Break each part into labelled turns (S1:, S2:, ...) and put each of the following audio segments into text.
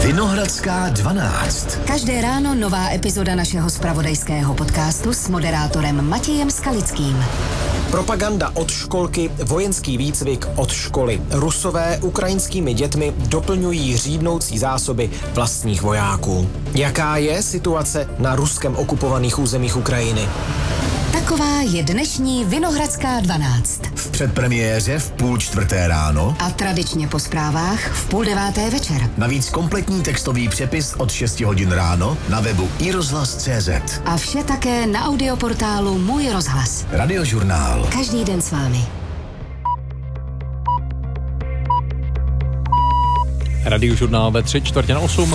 S1: Vinohradská 12.
S2: Každé ráno nová epizoda našeho zpravodajského podcastu s moderátorem Matějem Skalickým.
S3: Propaganda od školky, vojenský výcvik od školy. Rusové ukrajinskými dětmi doplňují řídnoucí zásoby vlastních vojáků. Jaká je situace na ruskem okupovaných územích Ukrajiny?
S2: Taková je dnešní Vinohradská 12.
S1: V předpremiéře v 3:30 ráno
S2: a tradičně po zprávách v 8:30 večer.
S1: Navíc kompletní textový přepis od 6 hodin ráno na webu iRozhlas.cz.
S2: A vše také na audioportálu Můj rozhlas.
S1: Radiožurnál.
S2: Každý den s vámi.
S4: Radiožurnál ve 7:45.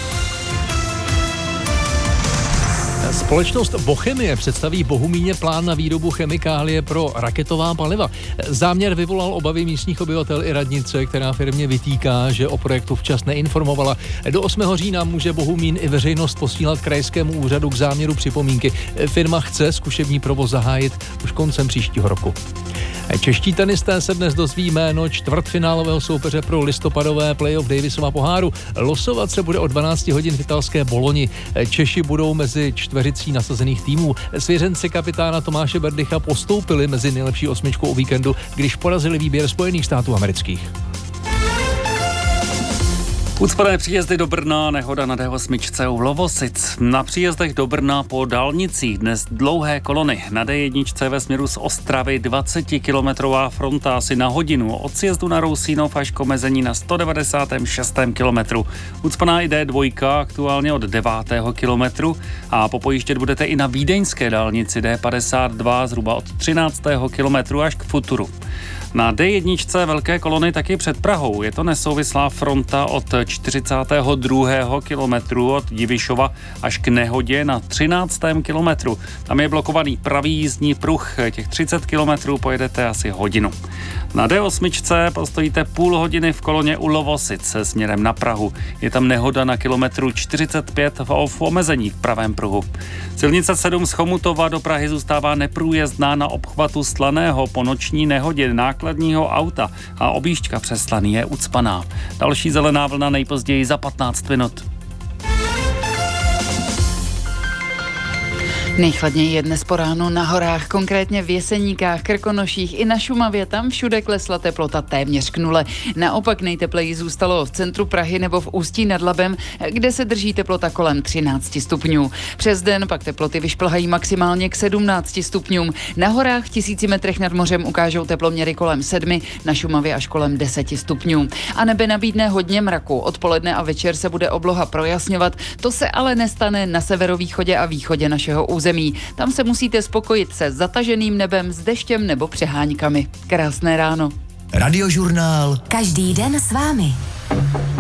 S4: Společnost Bochemie představí Bohumíně plán na výrobu chemikálie pro raketová paliva. Záměr vyvolal obavy místních obyvatel i radnice, která firmě vytýká, že o projektu včas neinformovala. Do 8. října může Bohumín i veřejnost posílat krajskému úřadu k záměru připomínky. Firma chce zkušební provoz zahájit už koncem příštího roku. Čeští tenisté se dnes dozví jméno čtvrtfinálového soupeře pro listopadové playoff Davisova poháru. Losovat se bude o 12 hodin v italské Boloni. Češi budou mezi čtveřicí nasazených týmů. Svěřenci kapitána Tomáše Berdycha postoupili mezi nejlepší osmičku o víkendu, když porazili výběr Spojených států amerických.
S5: Ucpané příjezdy do Brna, nehoda na D8 u Lovosic. Na příjezdech do Brna po dálnicích dnes dlouhé kolony. Na D1 ve směru z Ostravy 20-kilometrová fronta asi na hodinu. Od sjezdu na Rousínov až k omezení na 196. kilometru. Ucpaná i D2 aktuálně od 9. kilometru a popojíždět budete i na vídeňské dálnici D52 zhruba od 13. kilometru až k Futuru. Na D1 velké kolony taky před Prahou. Je to nesouvislá fronta od 42. kilometru od Divišova až k nehodě na 13. kilometru. Tam je blokovaný pravý jízdní pruh. Těch 30 kilometrů pojedete asi hodinu. Na D8 postojíte půl hodiny v koloně u Lovosic se směrem na Prahu. Je tam nehoda na kilometru 45 v omezení v pravém pruhu. Silnice 7 z Chomutova do Prahy zůstává neprůjezdná na obchvatu Slaného po noční nehodě nákladního auta a objížďka přes Slaný je ucpaná. Další zelená vlna nejpozději za 15 minut.
S6: Nejchladněji je dnes po ránu na horách, konkrétně v Jeseníkách, Krkonoších i na Šumavě. Tam všude klesla teplota téměř k nule. Naopak nejtepleji zůstalo v centru Prahy nebo v Ústí nad Labem, kde se drží teplota kolem 13 stupňů. Přes den pak teploty vyšplhají maximálně k 17 stupňům. Na horách v 1000 metrech nad mořem ukážou teploměry kolem 7, na Šumavě až kolem 10 stupňů. A nebe nabídne hodně mraku. Odpoledne a večer se bude obloha projasňovat. To se ale nestane na severovýchodě a východě našeho území. Tam se musíte spokojit se zataženým nebem, s deštěm nebo přeháňkami. Krásné ráno.
S1: Radiožurnál.
S2: Každý den s vámi.